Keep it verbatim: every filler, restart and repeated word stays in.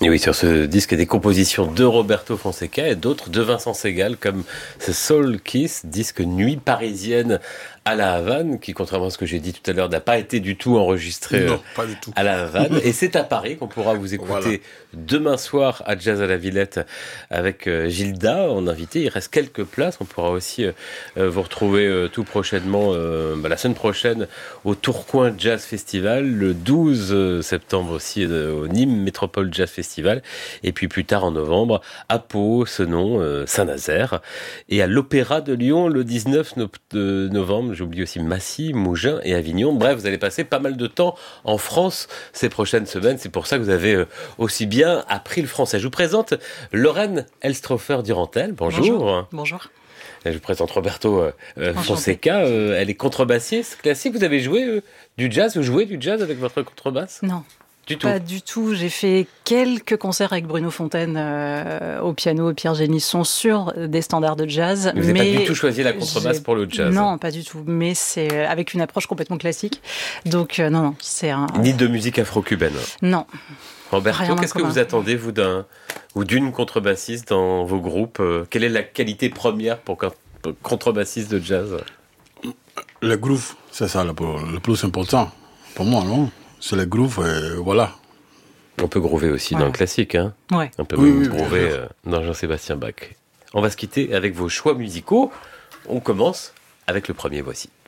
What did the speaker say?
Et oui, sur ce disque, des compositions de Roberto Fonseca et d'autres de Vincent Segal, comme ce Soul Kiss, disque Nuit parisienne à la Havane, qui, contrairement à ce que j'ai dit tout à l'heure, n'a pas été du tout enregistré non, pas du tout. à la Havane. Et c'est à Paris qu'on pourra vous écouter voilà. demain soir à Jazz à la Villette avec Gilda en invité. Il reste quelques places. On pourra aussi euh, vous retrouver euh, tout prochainement, euh, bah, la semaine prochaine, au Tourcoing Jazz Festival, le douze septembre aussi euh, au Nîmes Métropole Jazz Festival, et puis plus tard en novembre à Pau, Senon, euh, Saint-Nazaire, et à l'Opéra de Lyon le dix-neuf novembre. J'oublie aussi Massy, Mougins et Avignon. Bref, vous allez passer pas mal de temps en France ces prochaines semaines. C'est pour ça que vous avez aussi bien appris le français. Je vous présente Lorraine Elstrofer-Durantel. Bonjour. Bonjour. Bonjour. Je vous présente Roberto euh, Fonseca. Euh, elle est contrebassiste classique. Vous avez joué euh, du jazz Vous jouez du jazz avec votre contrebasse ? Non. Du tout. Pas du tout. J'ai fait quelques concerts avec Bruno Fontaine euh, au piano et Pierre Génisson sur des standards de jazz. Mais vous n'avez mais pas du tout choisi la contrebasse pour le jazz. Non, pas du tout. Mais c'est avec une approche complètement classique. Donc euh, non, non, c'est un. Ni de musique afro-cubaine. Non. Roberto, qu'est-ce que vous attendez vous d'un ou d'une contrebassiste dans vos groupes ? Quelle est la qualité première pour qu'un contrebassiste de jazz ? Le groove, c'est ça le, le plus important pour moi, non ? C'est le groove, euh, voilà. On peut groover aussi ouais. dans le classique, hein. Ouais. On peut oui, même oui, groover euh, dans Jean-Sébastien Bach. On va se quitter avec vos choix musicaux. On commence avec le premier, voici.